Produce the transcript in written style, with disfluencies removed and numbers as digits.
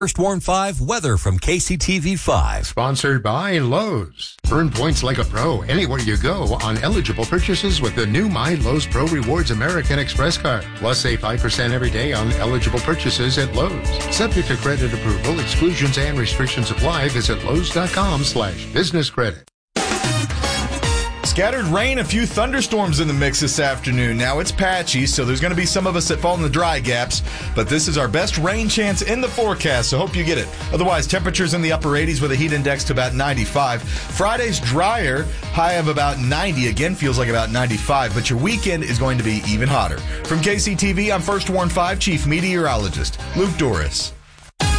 First Warn 5 weather from KCTV 5. Sponsored by Lowe's. Earn points like a pro anywhere you go on eligible purchases with the new My Lowe's Pro Rewards American Express card. Plus, save 5% every day on eligible purchases at Lowe's. Subject to credit approval, exclusions and restrictions apply. Visit Lowe's.com/business credit. Scattered rain, a few thunderstorms in the mix this afternoon. Now it's patchy, so there's going to be some of us that fall in the dry gaps, but this is our best rain chance in the forecast, so hope you get it. Otherwise, temperatures in the upper 80s with a heat index to about 95. Friday's drier, high of about 90. Again, feels like about 95, but your weekend is going to be even hotter. From KCTV, I'm First Warn 5 Chief Meteorologist Luke Doris.